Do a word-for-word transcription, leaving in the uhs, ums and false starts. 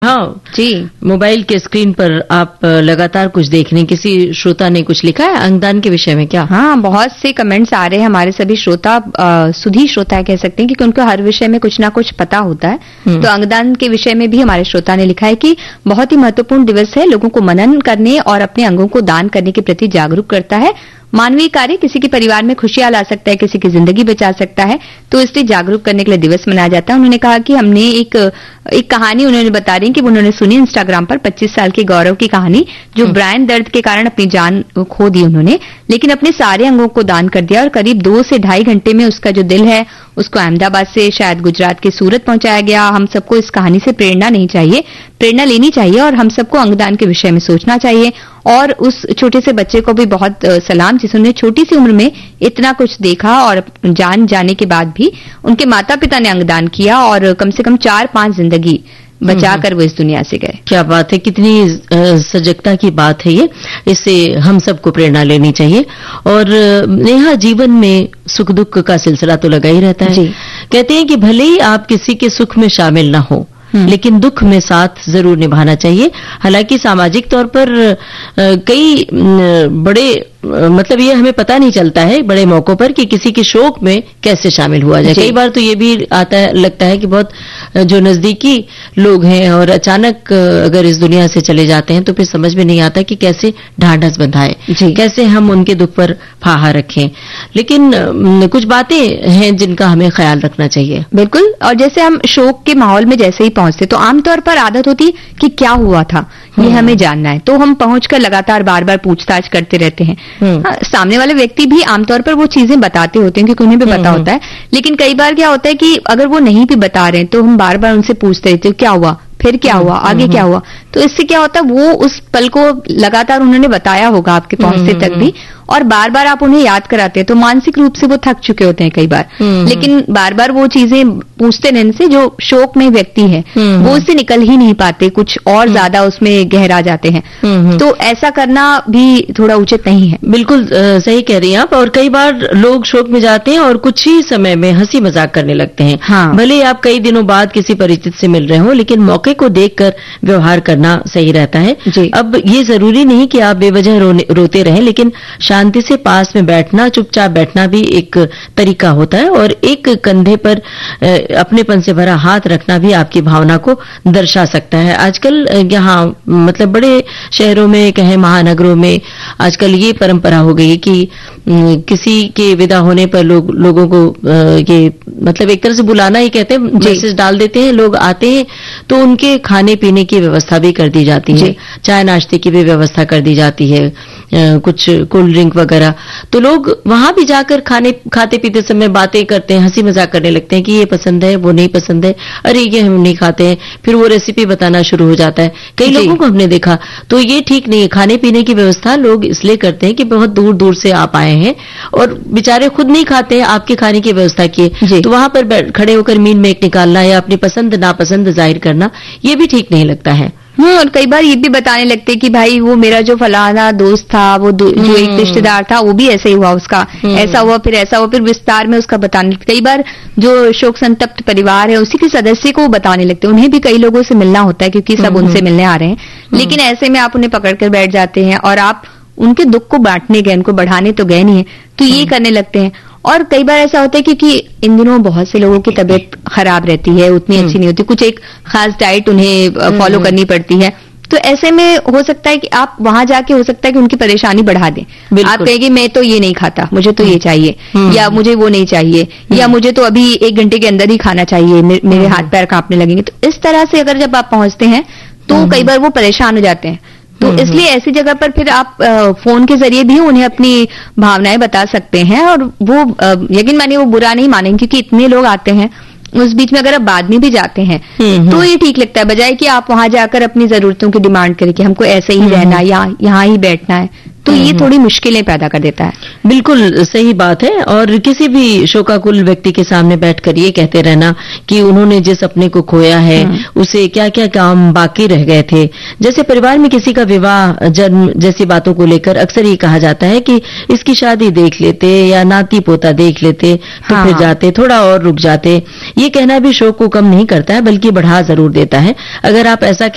हाँ जी, मोबाइल के स्क्रीन पर आप लगातार कुछ देख रहे हैं। किसी श्रोता ने कुछ लिखा है अंगदान के विषय में क्या? हाँ, बहुत से कमेंट्स आ रहे हैं। हमारे सभी श्रोता आ, सुधी श्रोता कह सकते हैं, क्योंकि उनको हर विषय में कुछ ना कुछ पता होता है। तो अंगदान के विषय में भी हमारे श्रोता ने लिखा है कि बहुत ही महत्वपूर्ण दिवस है, लोगों को मनन करने और अपने अंगों को दान करने के प्रति जागरूक करता है। मानवीय कार्य किसी के परिवार में खुशियां ला सकता है, किसी की जिंदगी बचा सकता है, तो इसलिए जागरूक करने के लिए दिवस मनाया जाता है। उन्होंने कहा कि हमने एक एक कहानी उन्होंने बता रही कि उन्होंने सुनी इंस्टाग्राम पर पच्चीस साल के गौरव की कहानी, जो ब्रेन दर्द के कारण अपनी जान खो दी उन्होंने, लेकिन अपने सारे अंगों को दान कर दिया और करीब दो से ढाई घंटे में उसका जो दिल है उसको अहमदाबाद से शायद गुजरात के सूरत पहुंचाया गया। हम सबको इस कहानी से प्रेरणा नहीं चाहिए, प्रेरणा लेनी चाहिए और हम सबको अंगदान के विषय में सोचना चाहिए। और उस छोटे से बच्चे को भी बहुत सलाम जिसने छोटी सी उम्र में इतना कुछ देखा और जान जाने के बाद भी उनके माता पिता ने अंगदान किया और कम से कम चार पांच जिंदगी बचाकर वो इस दुनिया से गए। क्या बात है, कितनी सजगता की बात है ये। इससे हम सबको प्रेरणा लेनी चाहिए। और नेहा, जीवन में सुख दुख का सिलसिला तो लगा ही रहता है। जी। कहते हैं कि भले ही आप किसी के सुख में शामिल ना हो, लेकिन दुख में साथ जरूर निभाना चाहिए। हालांकि सामाजिक तौर पर कई बड़े मतलब ये हमें पता नहीं चलता है बड़े मौकों पर कि किसी के शोक में कैसे शामिल हुआ जाए। कई बार तो ये भी आता है, लगता है कि बहुत जो नजदीकी लोग हैं और अचानक अगर इस दुनिया से चले जाते हैं तो फिर समझ में नहीं आता कि कैसे ढांढस बंधाए, कैसे हम उनके दुख पर फाहा रखें। लेकिन कुछ बातें हैं जिनका हमें ख्याल रखना चाहिए। बिल्कुल। और जैसे हम शोक के माहौल में जैसे ही पहुंचते तो आमतौर पर आदत होती कि क्या हुआ था ये हमें जानना है, तो हम पहुंचकर लगातार बार बार पूछताछ करते रहते हैं। हाँ, सामने वाले व्यक्ति भी आमतौर पर वो चीजें बताते होते हैं क्योंकि उन्हें भी पता होता है। लेकिन कई बार क्या होता है कि अगर वो नहीं भी बता रहे हैं तो हम बार बार उनसे पूछते रहते हैं क्या हुआ, फिर क्या हुआ, आगे क्या हुआ। तो इससे क्या होता है, वो उस पल को लगातार उन्होंने बताया होगा आपके पहुंचते तक भी, और बार बार आप उन्हें याद कराते हैं तो मानसिक रूप से वो थक चुके होते हैं कई बार। लेकिन बार बार वो चीजें पूछते रहने से जो शोक में व्यक्ति है वो उससे निकल ही नहीं पाते, कुछ और ज्यादा उसमें गहरा जाते हैं। तो ऐसा करना भी थोड़ा उचित नहीं है। बिल्कुल आ, सही कह रही हैं आप। और कई बार लोग शोक में जाते हैं और कुछ ही समय में हंसी मजाक करने लगते हैं। हाँ। भले आप कई दिनों बाद किसी परिचित से मिल रहे हो, लेकिन मौके को देखकर व्यवहार करना सही रहता है। अब ये जरूरी नहीं कि आप बेवजह रोते रहें, लेकिन शांति से पास में बैठना, चुपचाप बैठना भी एक तरीका होता है। और एक कंधे पर अपनेपन से भरा हाथ रखना भी आपकी भावना को दर्शा सकता है। आजकल यहाँ मतलब बड़े शहरों में, कहें महानगरों में, आजकल ये परंपरा हो गई कि किसी के विदा होने पर लोग लोगों को ये मतलब एक तरह से बुलाना ही कहते हैं, मैसेज डाल देते हैं, लोग आते हैं तो उनके खाने पीने की व्यवस्था भी कर दी जाती है, चाय नाश्ते की भी व्यवस्था कर दी जाती है, कुछ कोल्ड ड्रिंक वगैरह। तो लोग वहां भी जाकर खाने खाते पीते समय बातें करते हैं, हंसी मजाक करने लगते हैं कि ये पसंद है, वो नहीं पसंद है, अरे ये हम नहीं खाते हैं, फिर वो रेसिपी बताना शुरू हो जाता है। कई लोगों को हमने देखा, तो ये ठीक नहीं है। खाने पीने की व्यवस्था लोग इसलिए करते हैं कि बहुत दूर दूर से आप आए हैं और बेचारे खुद नहीं खाते हैं, आपके खाने की व्यवस्था की, तो वहां पर खड़े होकर मीन मेक निकालना या अपनी पसंद नापसंद जाहिर करना, ये भी ठीक नहीं लगता है। हम्म और कई बार ये भी बताने लगते कि भाई वो मेरा जो फलाना दोस्त था, वो जो एक रिश्तेदार था, वो भी ऐसे ही हुआ, उसका ऐसा हुआ, फिर ऐसा हुआ, फिर विस्तार में उसका बताने लगते। कई बार जो शोक संतप्त परिवार है उसी के सदस्य को बताने लगते। उन्हें भी कई लोगों से मिलना होता है क्योंकि सब उनसे मिलने आ रहे हैं, लेकिन ऐसे में आप उन्हें पकड़ कर बैठ जाते हैं और आप उनके दुख को बांटने गए, उनको बढ़ाने तो गए नहीं है, तो ये करने लगते हैं। और कई बार ऐसा होता है क्योंकि इन दिनों बहुत से लोगों की तबीयत खराब रहती है, उतनी अच्छी नहीं होती, कुछ एक खास डाइट उन्हें फॉलो करनी पड़ती है, तो ऐसे में हो सकता है कि आप वहां जाके हो सकता है कि उनकी परेशानी बढ़ा दें। आप कहेंगे मैं तो ये नहीं खाता, मुझे तो ये चाहिए, या मुझे वो नहीं चाहिए, या मुझे तो अभी एक घंटे के अंदर ही खाना चाहिए, मेरे हाथ पैर कांपने लगेंगे। तो इस तरह से अगर जब आप पहुंचते हैं तो कई बार वो परेशान हो जाते हैं। तो इसलिए ऐसी जगह पर फिर आप आ, फोन के जरिए भी उन्हें अपनी भावनाएं बता सकते हैं, और वो यकीन मानिए वो बुरा नहीं मानेंगे क्योंकि इतने लोग आते हैं। उस बीच में अगर आप बाद में भी जाते हैं तो ये ठीक लगता है, बजाय कि आप वहां जाकर अपनी जरूरतों की डिमांड करें कि हमको ऐसे ही रहना या यहाँ ही बैठना है, तो ये थोड़ी मुश्किलें पैदा कर देता है। बिल्कुल सही बात है। और किसी भी शोकाकुल व्यक्ति के सामने बैठकर ये कहते रहना कि उन्होंने जिस अपने को खोया है उसे क्या क्या काम बाकी रह गए थे। जैसे परिवार में किसी का विवाह, जन्म जैसी बातों को लेकर अक्सर ये कहा जाता है कि इसकी शादी देख लेते या नाती पोता देख लेते तो हाँ। फिर जाते, थोड़ा और रुक जाते। ये कहना भी शोक को कम नहीं करता है बल्कि बढ़ा जरूर देता है। अगर आप ऐसा